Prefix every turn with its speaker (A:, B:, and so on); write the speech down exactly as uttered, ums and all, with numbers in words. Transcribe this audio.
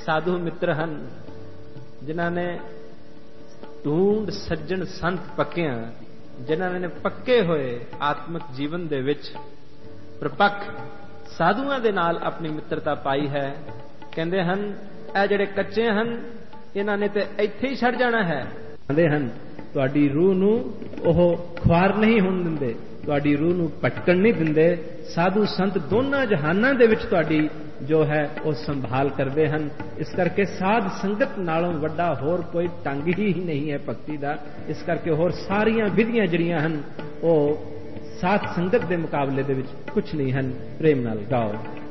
A: ਸਾਧੂ ਮਿੱਤਰ ਹਨ ਜਿਨ੍ਹਾਂ ਨੇ ਢੂੰਡ ਸੱਜਣ ਸੰਤ ਪੱਕਿਆਂ, ਜਿਨ੍ਹਾਂ ਨੇ ਪੱਕੇ ਹੋਏ ਆਤਮਿਕ ਜੀਵਨ ਦੇ ਵਿੱਚ ਪ੍ਰਪੱਕ ਸਾਧੂਆਂ ਦੇ ਨਾਲ ਆਪਣੀ ਮਿੱਤਰਤਾ ਪਾਈ ਹੈ। ਕਹਿੰਦੇ ਹਨ ਇਹ ਜਿਹੜੇ ਕੱਚੇ ਹਨ ਇਹਨਾਂ ਨੇ ਤੇ ਇੱਥੇ ਹੀ ਛੱਡ ਜਾਣਾ ਹੈ। ਕਹਿੰਦੇ ਹਨ ਤੁਹਾਡੀ ਰੂਹ ਨੂੰ ਉਹ ਖੁਆਰ ਨਹੀਂ ਹੋਣ ਦਿੰਦੇ, ਤੁਹਾਡੀ ਰੂਹ ਨੂੰ ਭਟਕਣ ਨਹੀਂ ਦਿੰਦੇ। ਸਾਧੂ ਸੰਤ ਦੋਨਾਂ ਜਹਾਨਾਂ ਦੇ ਵਿੱਚ ਤੁਹਾਡੀ ਜੋ ਹੈ ਉਹ ਸੰਭਾਲ ਕਰਦੇ ਹਨ। ਇਸ ਕਰਕੇ ਸਾਧ ਸੰਗਤ ਨਾਲੋਂ ਵੱਡਾ ਹੋਰ ਕੋਈ ਢੰਗ ਹੀ ਨਹੀਂ ਹੈ ਭਗਤੀ ਦਾ। ਇਸ ਕਰਕੇ ਹੋਰ ਸਾਰੀਆਂ ਵਿਧੀਆਂ ਜਿਹੜੀਆਂ ਹਨ ਉਹ ਸਾਧ ਸੰਗਤ ਦੇ ਮੁਕਾਬਲੇ ਦੇ ਵਿੱਚ ਕੁਝ ਨਹੀਂ ਹਨ। ਪ੍ਰੇਮ ਨਾਲ ਗਾਓ।